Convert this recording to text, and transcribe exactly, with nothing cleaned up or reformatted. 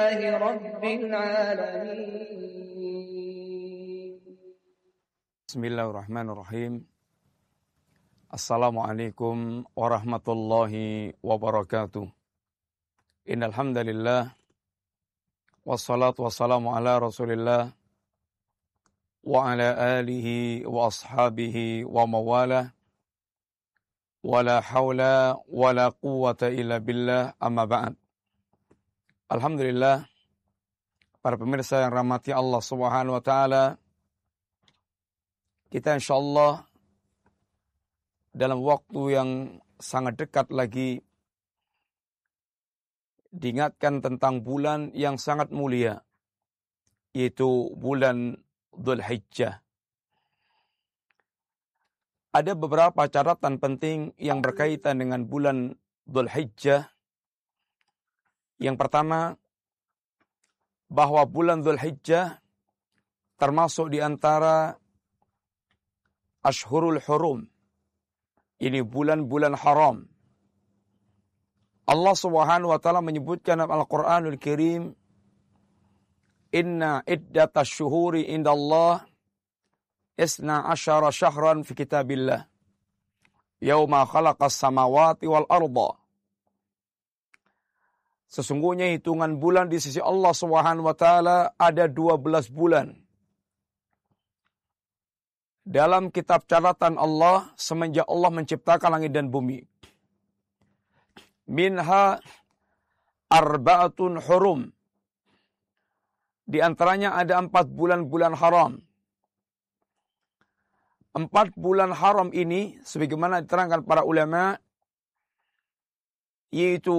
Rabbil alamin. Bismillahirrahmanirrahim. Assalamualaikum warahmatullahi wabarakatuh. Innal hamdalillah wassalatu wassalamu ala Rasulillah wa ala alihi wa ashabihi wa mawalah. Wala haula wala quwwata illa billah, amma ba'd. Alhamdulillah, para pemirsa yang rahmati Allah Subhanahu wa taala, kita insyaallah dalam waktu yang sangat dekat lagi diingatkan tentang bulan yang sangat mulia, yaitu bulan Dzulhijjah. Ada beberapa catatan penting yang berkaitan dengan bulan Dzulhijjah. Yang pertama, bahwa bulan Dzulhijjah termasuk di antara Ashhurul Hurum. Ini bulan-bulan haram. Allah Subhanahu wa taala menyebutkan dalam Al-Qur'anul Karim, "Inna iddatash syuhuri indallah isna asyara syahran fi kitabillah. Yauma khalaqas samawati wal arda." Sesungguhnya hitungan bulan di sisi Allah Subhanahu wa taala ada dua belas bulan. Dalam kitab catatan Allah semenjak Allah menciptakan langit dan bumi. Minha arba'atun hurum. Di antaranya ada empat bulan-bulan haram. Empat bulan haram ini sebagaimana diterangkan para ulama, yaitu